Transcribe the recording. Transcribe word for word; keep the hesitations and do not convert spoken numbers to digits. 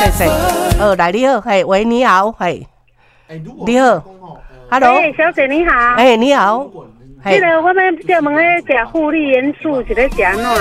谢谢。呃，来你好，嘿，喂，你好，嘿，你好 ，Hello， 哎，小姐你好， 哎，你好， 迄个我们这问迄食护理元素是咧食安怎？